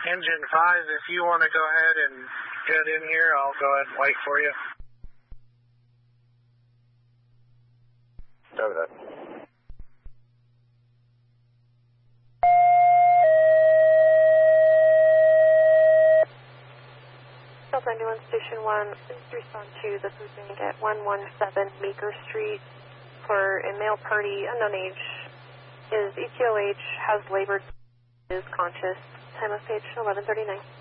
Engine 5, if you want to go ahead and get in here, I'll go ahead and wait for you. Over that. Delta 91 Station 1, please respond to this is being at 117 Meeker Street for a male party, unknown age, is ETOH, has labored, is conscious, time of stage 11:39.